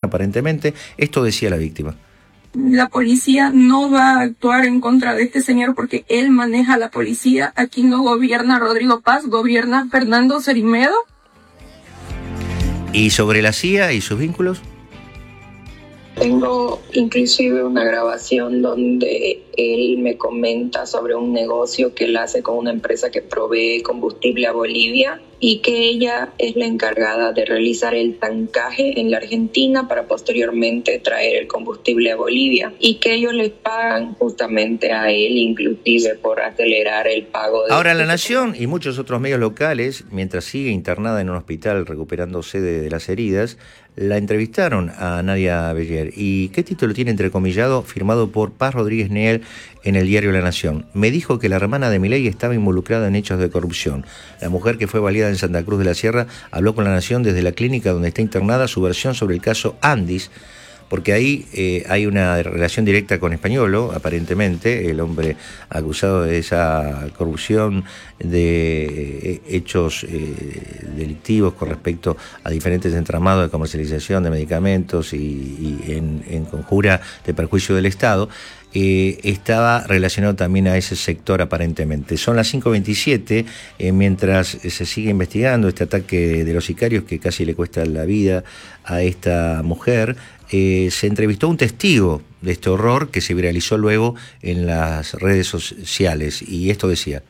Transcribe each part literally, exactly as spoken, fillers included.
aparentemente. Esto decía la víctima. La policía no va a actuar en contra de este señor porque él maneja la policía. Aquí no gobierna Rodrigo Paz, gobierna Fernando Cerimedo. ¿Y sobre la C I A y sus vínculos? Tengo inclusive una grabación donde él me comenta sobre un negocio que él hace con una empresa que provee combustible a Bolivia y que ella es la encargada de realizar el tancaje en la Argentina para posteriormente traer el combustible a Bolivia y que ellos les pagan justamente a él inclusive por acelerar el pago de... Ahora La Nación y muchos otros medios locales, mientras sigue internada en un hospital recuperándose de, de las heridas, la entrevistaron a Nadia Beller. ¿Y qué título tiene entrecomillado firmado por Paz Rodríguez Neel en el diario La Nación? Me dijo que la hermana de Milei estaba involucrada en hechos de corrupción. La mujer que fue baleada en Santa Cruz de la Sierra habló con La Nación desde la clínica donde está internada su versión sobre el caso Andis, porque ahí eh, hay una relación directa con Españolo, aparentemente, el hombre acusado de esa corrupción, de eh, hechos eh, delictivos con respecto a diferentes entramados de comercialización de medicamentos y, y en, en conjura de perjuicio del Estado. Eh, estaba relacionado también a ese sector aparentemente. Son las cinco veintisiete, eh, mientras se sigue investigando este ataque de los sicarios que casi le cuesta la vida a esta mujer. Eh, se entrevistó a un testigo de este horror que se viralizó luego en las redes sociales y esto decía.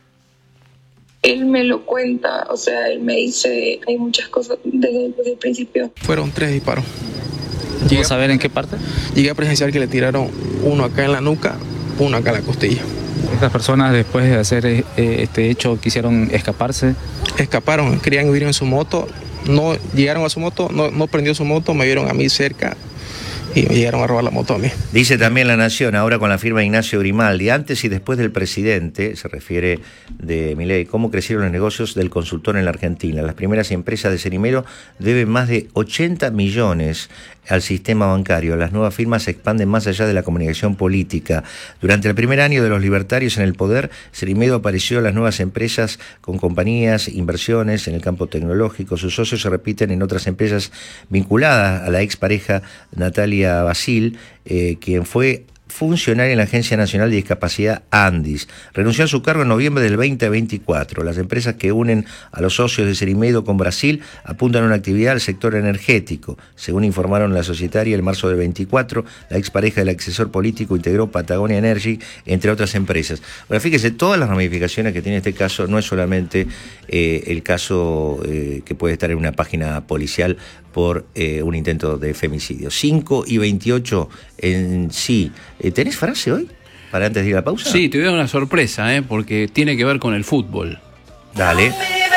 Él me lo cuenta, o sea, él me dice, hay muchas cosas desde, desde el principio. Fueron tres disparos. ¿Llegué a saber en qué parte? Llegué a presenciar que le tiraron uno acá en la nuca, uno acá en la costilla. ¿Estas personas después de hacer eh, este hecho quisieron escaparse? Escaparon, querían huir en su moto, no llegaron a su moto, no, no prendió su moto, me vieron a mí cerca y me llegaron a robar la moto a mí. Dice también La Nación, ahora con la firma de Ignacio Grimaldi, antes y después del presidente, se refiere de Milei, cómo crecieron los negocios del consultor en la Argentina. Las primeras empresas de Cerimedo deben más de ochenta millones al sistema bancario. Las nuevas firmas se expanden más allá de la comunicación política. Durante el primer año de los libertarios en el poder, Cerimedo apareció en las nuevas empresas con compañías, inversiones en el campo tecnológico. Sus socios se repiten en otras empresas vinculadas a la expareja Natalia Basil, eh, quien fue funcionaria en la Agencia Nacional de Discapacidad Andis. Renunció a su cargo en noviembre del veinte veinticuatro. Las empresas que unen a los socios de Cerimedo con Brasil apuntan a una actividad al sector energético. Según informaron la societaria, en marzo del veinticuatro, la expareja del asesor político integró Patagonia Energy, entre otras empresas. Ahora, fíjese, todas las ramificaciones que tiene este caso, no es solamente eh, el caso eh, que puede estar en una página policial por eh, un intento de femicidio. cinco y veintiocho en sí. ¿Tenés frase hoy para antes de ir a la pausa? Sí, te voy a dar una sorpresa, ¿eh? Porque tiene que ver con el fútbol. Dale.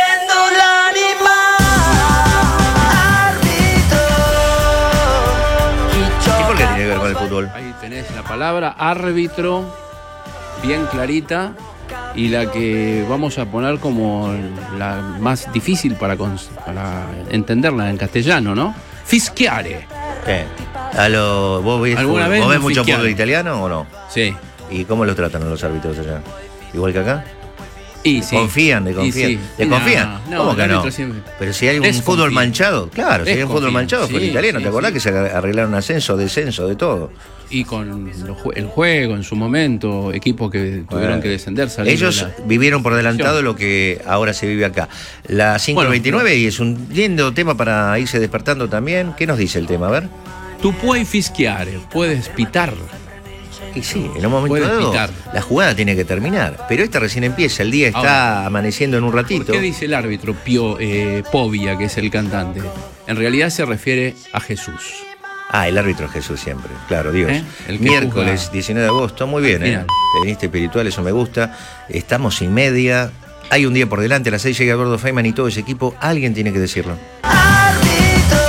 ¿Y por qué tiene que ver con el fútbol? Ahí tenés la palabra árbitro, bien clarita, y la que vamos a poner como la más difícil para, para entenderla en castellano, ¿no? Fischiare. ¿Qué? A lo, ¿Vos ves, ¿Alguna fútbol, vez ¿vos ves no mucho fisquiaron? fútbol italiano o no? Sí. ¿Y cómo lo tratan a los árbitros allá? ¿Igual que acá? Y sí. ¿Confían? ¿Le confían? Sí. ¿Le No, confían? no, ¿Cómo que el no? árbitro siempre Pero si hay un desconfía. fútbol manchado, claro, si hay un fútbol Desconfía. manchado fue el Sí, italiano. sí, ¿Te acordás sí. que se arreglaron ascenso, descenso, de todo? Y con lo ju- el juego en su momento, equipos que tuvieron Bueno, que descender, salir ellos de la... vivieron por adelantado lo que ahora se vive acá. La cinco veintinueve, Bueno, y es un lindo tema para irse despertando también. ¿Qué nos dice el tema? A ver. Tú puedes fischiare, puedes pitar. Y sí, en un momento Puedes dado pitar. la jugada tiene que terminar, pero esta recién empieza, el día está Ahora, amaneciendo en un ratito. ¿Por qué dice el árbitro Pio, eh, Povia, que es el cantante? En realidad se refiere a Jesús. Ah, el árbitro es Jesús siempre, claro, Dios. ¿Eh? El que Miércoles juzga. diecinueve de agosto, muy bien, ¿eh? Final. Te viniste espiritual, eso me gusta. Estamos sin media, hay un día por delante, a las seis llega Gordo Feynman y todo ese equipo, alguien tiene que decirlo. Arbitro,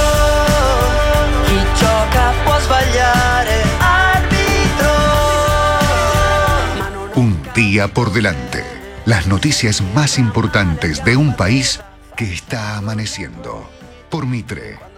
chi gioca può sbagliare. Arbitro. Un día por delante. Las noticias más importantes de un país que está amaneciendo. Por Mitre.